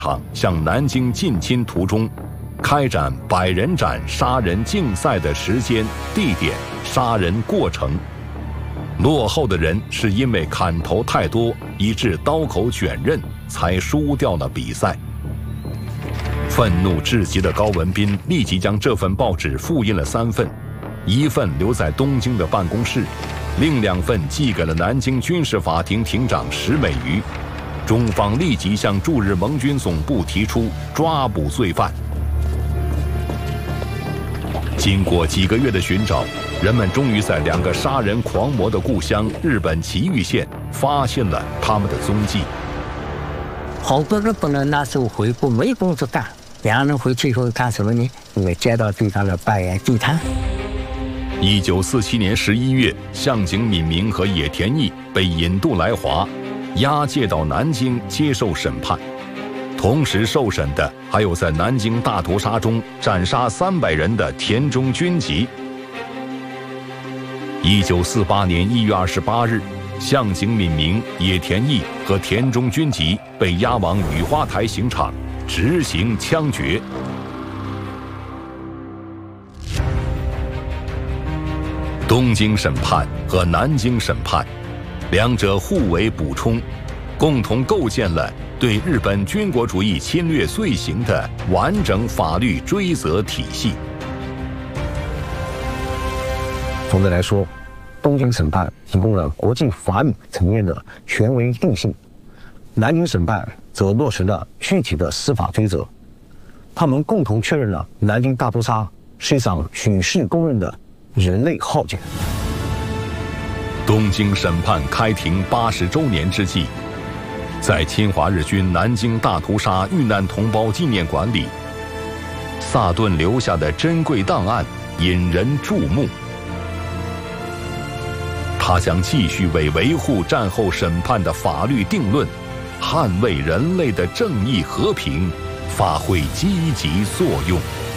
场向南京进侵途中，开展百人斩杀人竞赛的时间、地点、杀人过程。落后的人是因为砍头太多，以致刀口卷刃，才输掉了比赛。愤怒至极的高文彬立即将这份报纸复印了3份，1份留在东京的办公室，另2份寄给了南京军事法庭庭长石美瑜。中方立即向驻日盟军总部提出抓捕罪犯。经过几个月的寻找，人们终于在2个杀人狂魔的故乡日本崎玉县发现了他们的踪迹。 好多日本人那时候回国没工作干，2人回去以后干什么呢？因为接到对方的拜案地摊。 1947年11月，向井敏明和野田毅被引渡来华，押解到南京接受审判。同时受审的还有在南京大屠杀中斩杀300人的田中军吉。1948年1月28日，向井敏明、野田毅和田中军吉被押往雨花台刑场执行枪决。东京审判和南京审判，两者互为补充，共同构建了对日本军国主义侵略罪行的完整法律追责体系。 总的来说，东京审判提供了国际法理层面的权威定性，南京审判则落实了具体的司法追责。他们共同确认了南京大屠杀是一场举世公认的人类浩劫。 东京审判开庭80周年之际，在侵华日军南京大屠杀遇难同胞纪念馆里，萨顿留下的珍贵档案引人注目。他将继续为维护战后审判的法律定论，捍卫人类的正义和平，发挥积极作用。